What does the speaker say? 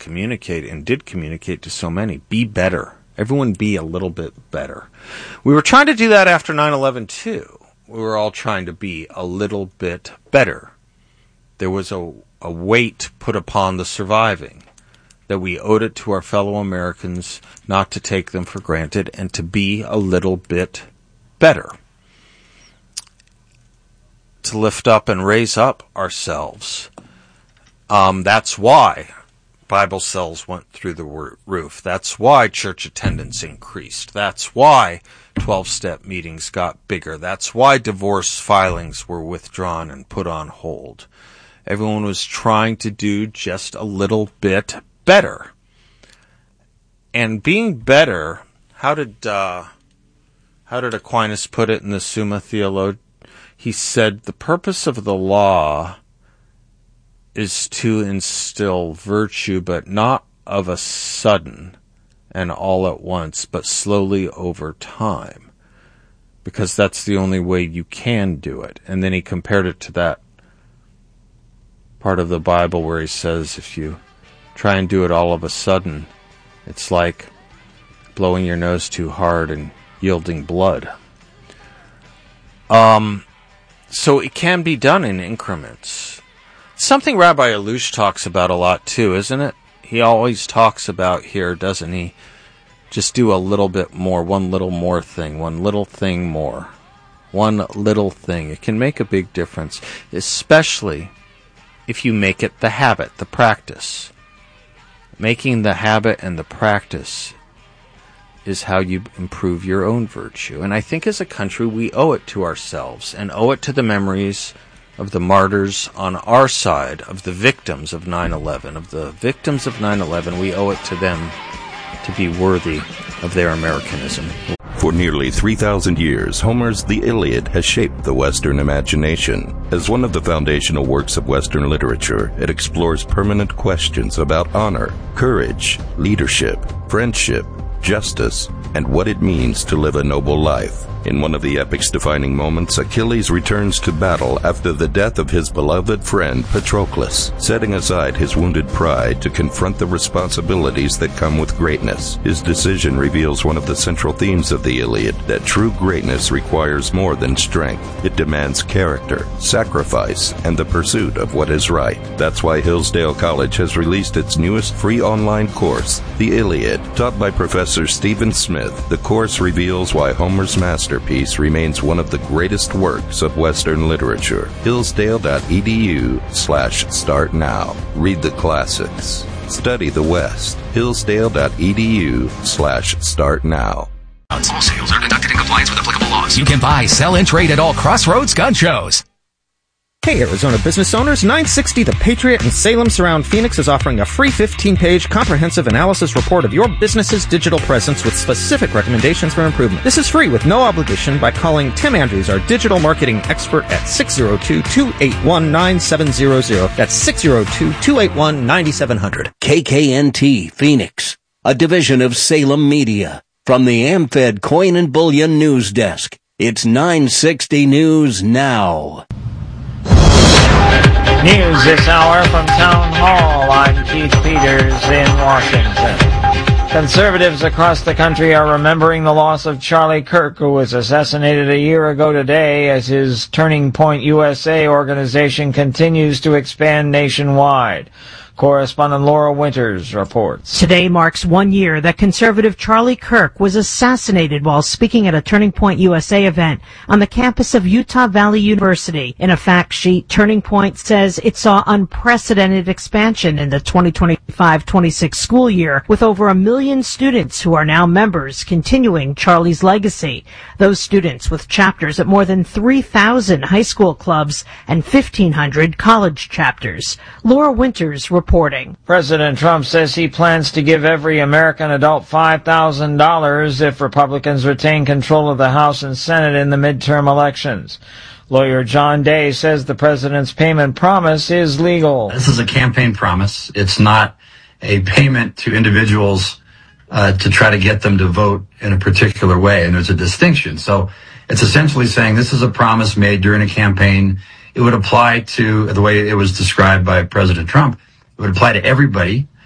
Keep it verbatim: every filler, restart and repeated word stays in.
communicate and did communicate to so many. Be better. Everyone be a little bit better. We were trying to do that after nine eleven too. We were all trying to be a little bit better. There was a, a weight put upon the surviving, that we owed it to our fellow Americans not to take them for granted and to be a little bit better. To lift up and raise up ourselves. Um, that's why Bible cells went through the roof. That's why church attendance increased. That's why twelve-step meetings got bigger. That's why divorce filings were withdrawn and put on hold. Everyone was trying to do just a little bit better. And being better, how did uh, how did Aquinas put it in the Summa Theologica? He said, the purpose of the law is to instill virtue, but not of a sudden and all at once, but slowly over time, because that's the only way you can do it. And then he compared it to that part of the Bible where he says, if you try and do it all of a sudden, it's like blowing your nose too hard and yielding blood. Um, so it can be done in increments. Something Rabbi Alush talks about a lot too, isn't it? He always talks about here, doesn't he? Just do a little bit more, one little more thing, one little thing more. One little thing. It can make a big difference, especially if you make it the habit, the practice. Making the habit and the practice is how you improve your own virtue. And I think as a country we owe it to ourselves and owe it to the memories of the martyrs on our side, of the victims of nine eleven, of the victims of nine eleven. We owe it to them to be worthy of their Americanism. For nearly three thousand years, Homer's The Iliad has shaped the Western imagination. As one of the foundational works of Western literature, it explores permanent questions about honor, courage, leadership, friendship, justice, and what it means to live a noble life. In one of the epic's defining moments, Achilles returns to battle after the death of his beloved friend Patroclus, setting aside his wounded pride to confront the responsibilities that come with greatness. His decision reveals one of the central themes of the Iliad, that true greatness requires more than strength. It demands character, sacrifice, and the pursuit of what is right. That's why Hillsdale College has released its newest free online course, The Iliad. Taught by Professor Stephen Smith, the course reveals why Homer's masterpiece remains one of the greatest works of Western literature. Hillsdale.edu slash start now. Read the classics. Study the West. Hillsdale.edu slash start now. All sales are conducted in compliance with applicable laws. You can buy, sell, and trade at all Crossroads gun shows. Hey, Arizona business owners, nine sixty The Patriot in Salem Surround Phoenix is offering a free fifteen-page comprehensive analysis report of your business's digital presence with specific recommendations for improvement. This is free with no obligation by calling Tim Andrews, our digital marketing expert, at six oh two, two eight one, nine seven zero zero. That's six oh two, two eight one, nine seven zero zero. K K N T Phoenix, a division of Salem Media. From the AmFed Coin and Bullion News Desk, it's nine sixty News Now. News this hour from Town Hall. I'm Keith Peters in Washington. Conservatives across the country are remembering the loss of Charlie Kirk, who was assassinated a year ago today, as his Turning Point U S A organization continues to expand nationwide. Correspondent Laura Winters reports. Today marks one year that conservative Charlie Kirk was assassinated while speaking at a Turning Point U S A event on the campus of Utah Valley University. In a fact sheet, Turning Point says it saw unprecedented expansion in the twenty twenty-five twenty-six school year, with over a million students who are now members, continuing Charlie's legacy. Those students with chapters at more than three thousand high school clubs and fifteen hundred college chapters. Laura Winters reports. Reporting. President Trump says he plans to give every American adult five thousand dollars if Republicans retain control of the House and Senate in the midterm elections. Lawyer John Day says the president's payment promise is legal. This is a campaign promise. It's not a payment to individuals uh, to try to get them to vote in a particular way, and there's a distinction. So it's essentially saying this is a promise made during a campaign. It would apply to the way it was described by President Trump. It would apply to everybody